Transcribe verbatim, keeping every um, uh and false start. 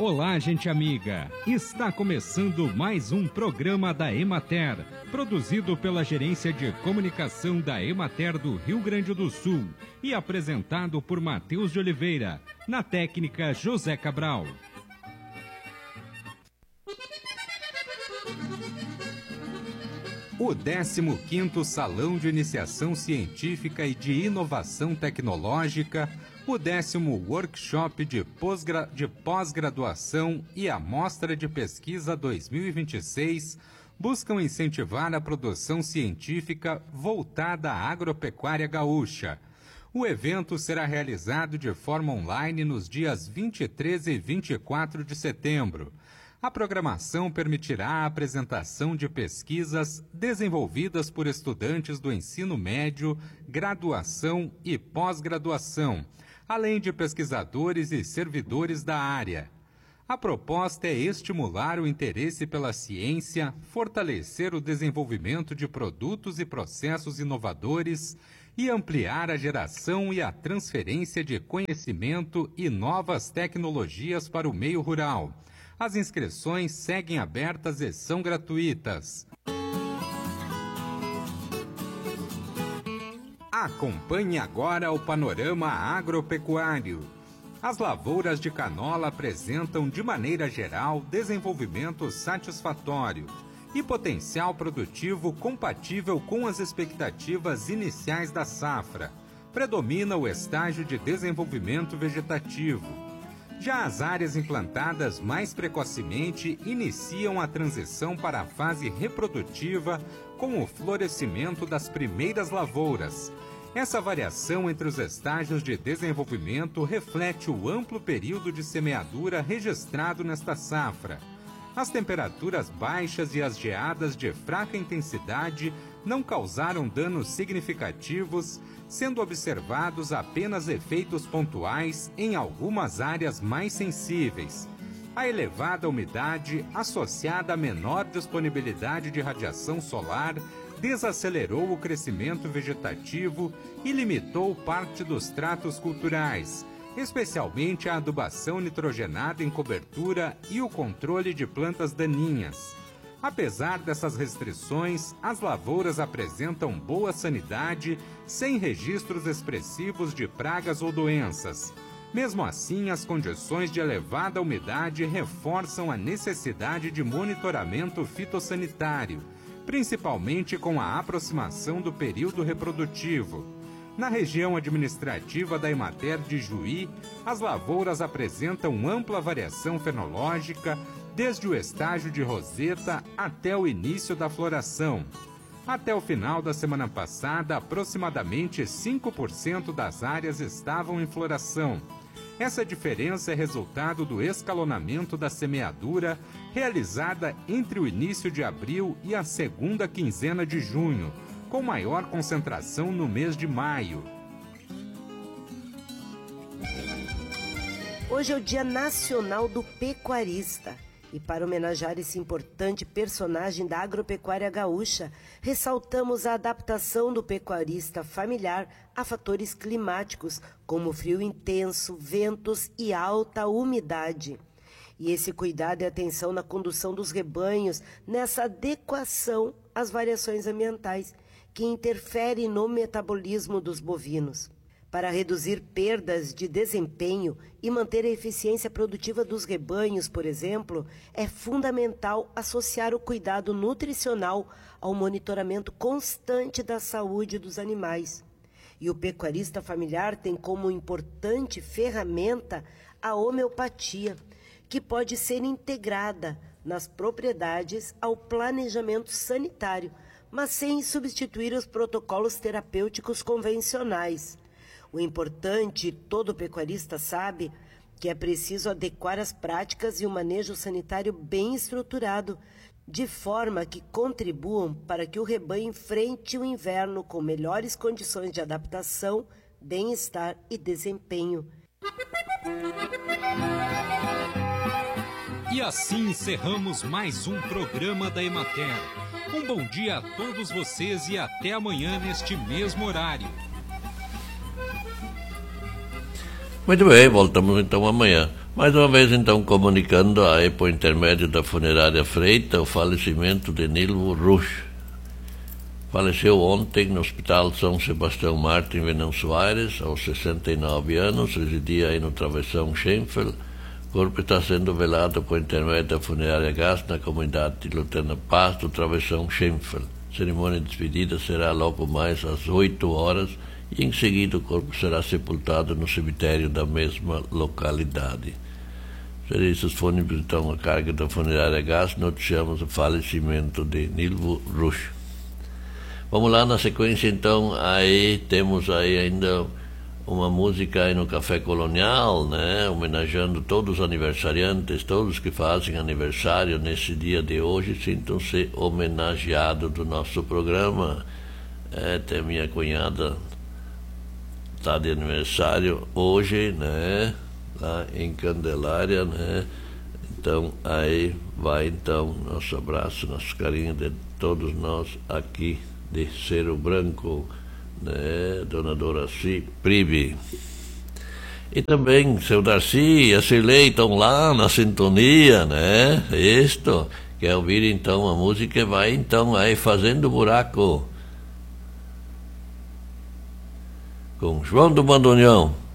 Olá, gente amiga! Está começando mais um programa da Emater, produzido pela Gerência de Comunicação da Emater do Rio Grande do Sul e apresentado por Matheus de Oliveira, na técnica José Cabral. O décimo quinto Salão de Iniciação Científica e de Inovação Tecnológica, o décimo Workshop de, pós-gra- de pós-graduação e a Mostra de Pesquisa dois mil e vinte e seis buscam incentivar a produção científica voltada à agropecuária gaúcha. O evento será realizado de forma online nos dias vinte e três e vinte e quatro de setembro. A programação permitirá a apresentação de pesquisas desenvolvidas por estudantes do ensino médio, graduação e pós-graduação, além de pesquisadores e servidores da área. A proposta é estimular o interesse pela ciência, fortalecer o desenvolvimento de produtos e processos inovadores e ampliar a geração e a transferência de conhecimento e novas tecnologias para o meio rural. As inscrições seguem abertas e são gratuitas. Acompanhe agora o panorama agropecuário. As lavouras de canola apresentam, de maneira geral, desenvolvimento satisfatório e potencial produtivo compatível com as expectativas iniciais da safra. Predomina o estágio de desenvolvimento vegetativo. Já as áreas implantadas mais precocemente iniciam a transição para a fase reprodutiva com o florescimento das primeiras lavouras. Essa variação entre os estágios de desenvolvimento reflete o amplo período de semeadura registrado nesta safra. As temperaturas baixas e as geadas de fraca intensidade não causaram danos significativos, sendo observados apenas efeitos pontuais em algumas áreas mais sensíveis. A elevada umidade, associada à menor disponibilidade de radiação solar, desacelerou o crescimento vegetativo e limitou parte dos tratos culturais, especialmente a adubação nitrogenada em cobertura e o controle de plantas daninhas. Apesar dessas restrições, as lavouras apresentam boa sanidade, sem registros expressivos de pragas ou doenças. Mesmo assim, as condições de elevada umidade reforçam a necessidade de monitoramento fitossanitário, principalmente com a aproximação do período reprodutivo. Na região administrativa da Emater de Juí, as lavouras apresentam ampla variação fenológica, desde o estágio de roseta até o início da floração. Até o final da semana passada, aproximadamente cinco por cento das áreas estavam em floração. Essa diferença é resultado do escalonamento da semeadura realizada entre o início de abril e a segunda quinzena de junho, com maior concentração no mês de maio. Hoje é o Dia Nacional do Pecuarista. E para homenagear esse importante personagem da agropecuária gaúcha, ressaltamos a adaptação do pecuarista familiar a fatores climáticos, como frio intenso, ventos e alta umidade. E esse cuidado e atenção na condução dos rebanhos, nessa adequação às variações ambientais, que interferem no metabolismo dos bovinos. Para reduzir perdas de desempenho e manter a eficiência produtiva dos rebanhos, por exemplo, é fundamental associar o cuidado nutricional ao monitoramento constante da saúde dos animais. E o pecuarista familiar tem como importante ferramenta a homeopatia, que pode ser integrada nas propriedades ao planejamento sanitário, mas sem substituir os protocolos terapêuticos convencionais. O importante, todo pecuarista sabe, que é preciso adequar as práticas e o manejo sanitário bem estruturado, de forma que contribuam para que o rebanho enfrente o inverno com melhores condições de adaptação, bem-estar e desempenho. E assim encerramos mais um programa da Emater. Um bom dia a todos vocês e até amanhã neste mesmo horário. Muito bem, voltamos então amanhã. Mais uma vez, então, comunicando aí por intermédio da funerária Freita o falecimento de Nilvo Rush. Faleceu ontem no Hospital São Sebastião Marte, em Venâncio Aires, aos sessenta e nove anos, residia aí no Travessão Schenfeld. O corpo está sendo velado por intermédio da funerária Gás na comunidade de Lutena Paz do Travessão Schenfeld. A cerimônia de despedida será logo mais às oito horas e em seguida o corpo será sepultado no cemitério da mesma localidade. Serviços fúnebres, então, a carga da funerária Gás, noticiamos o falecimento de Nilvo Rush. Vamos lá, na sequência, então, aí temos aí ainda uma música aí no Café Colonial, né, homenageando todos os aniversariantes, todos que fazem aniversário nesse dia de hoje, sintam-se homenageados do nosso programa. É, tem minha cunhada, está de aniversário hoje, né, lá em Candelária, né, então aí vai então nosso abraço, nosso carinho de todos nós aqui de Cerro Branco, né, Dona Doraci Pribe. E também seu Darcy e a Cirlei estão lá na sintonia, né, isto, quer ouvir então a música, vai então aí Fazendo Buraco, com João do Bandoneão.